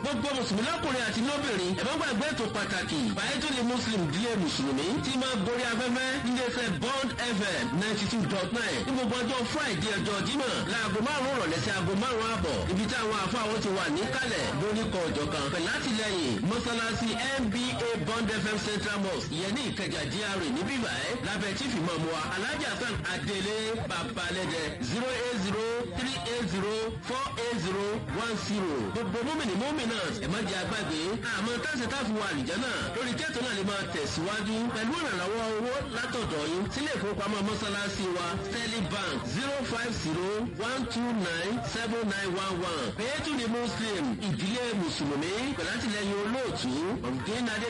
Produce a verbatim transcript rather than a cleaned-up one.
gbogbo mùsùlùmí lọ́kùnrin àti lóbìnrin ẹ̀fọ́ gbàgbé ètò pàtàkì bàyẹ́tòlè muslim díẹ̀ mùsùlùmí tí máa gorí afẹ́fẹ́ níléeṣẹ́ bond fm ninety two dot nine ní gbogbo ọjọ́ friday ọjọ́ jímọ̀ láago márùn-ún rọ̀lẹ́ sí aago márùn-ún àbọ̀ ibi tí àwọn àfáwọn ti wà níkàlẹ̀ lórí kan ọ̀jọ̀ kan pẹ̀lú àtìlẹyìn mọ́sálásí n b a bond fm central mosque ìyẹn ní ìkẹjà G R A níbí báyìí lábẹ́ chief imam wa alhaji hasan adele babalẹ́dẹ zero eight zero three eight zero four eight zero one zero gbogbo mọ́mìnì mọ́mìnà ẹ̀ má jẹ́ agbágbé àmọ́ táṣe táfi wà àlìjá náà lórí kẹ́tọ̀ náà lè máa tẹ̀síwájú pẹ̀lú ìrànlọ́wọ́ owó látọ̀dọ̀ yín sílé ìfowópamọ́ mọ́sálásí wa sterling bank zero five zero one two nine seven nine one one pẹ̀lú ní muslim ìdílé mùsùlùmí pẹ̀lú àtìlẹyìn olóòtú ọ̀gẹ́nadé